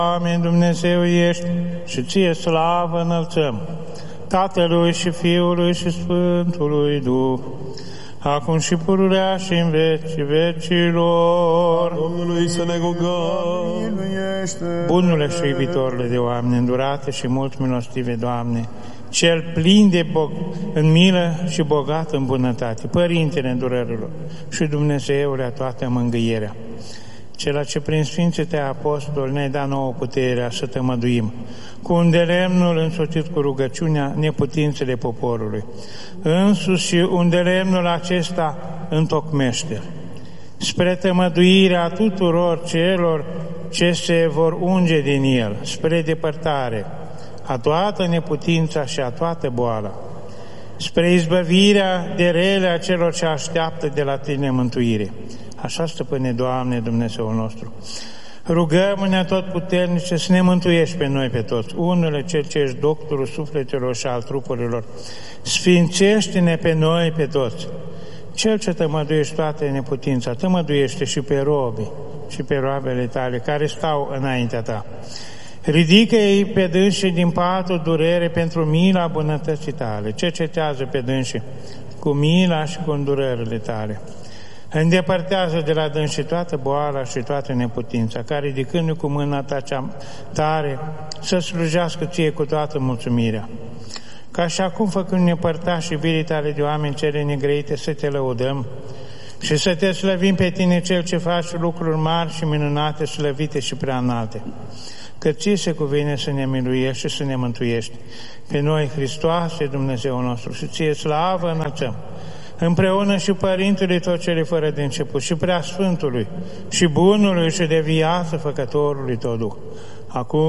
Amin, Dumnezeu ești și ție slavă înălțăm, Tatălui și Fiului și Sfântului Duh, acum și pururea și în vecii vecilor. Domnului să ne rugăm. Bunule și iubitorule de oameni, îndurate și mult milostive, Doamne, cel plin de în milă și bogat în bunătate, Părintele îndurărilor și Dumnezeule a toată mângâierea, cel ce prin Sfinții Apostoli ne-ai dat nouă puterea să tămăduim, cu îndelemnul însoțit cu rugăciunea neputințele poporului. Însuși și îndelemnul acesta întocmește spre tămăduirea tuturor celor ce se vor unge din el, spre depărtare a toată neputința și a toată boala, spre izbăvirea de rele a celor ce așteaptă de la Tine mântuire. Așa, Stăpâne, Doamne, Dumnezeul nostru, rugăm-ne atotputernice să ne mântuiești pe noi pe toți, unele Cel ce ești doctorul sufletelor și al trupurilor, sfințește-ne pe noi pe toți. Cel ce tămăduiești toate neputința, tămăduiește și pe robii și pe roabele Tale care stau înaintea Ta. Ridică-i pe dânsii din patul durere pentru mila bunătății Tale. Cercetează pe dânsii cu mila și cu îndurările Tale. Îndepărtează de la dânsii toată boala și toată neputința, care ridicându-i cu mâna Ta cea tare să slujească Ție cu toată mulțumirea. Ca și acum, făcând-ne părtași iubirii Tale de oameni cele negrăite, să Te lăudăm și să Te slăvim pe Tine, Cel ce faci lucruri mari și minunate, slăvite și prea înalte. Că Ție se cuvine să ne miluiești și să ne mântuiești pe noi, Hristoase, Dumnezeu nostru, și Ție slavă înălțăm, împreună și Părintele tot cele fără de început, și Preasfântului, și Bunului, și de viață Făcătorului tot Duh, acum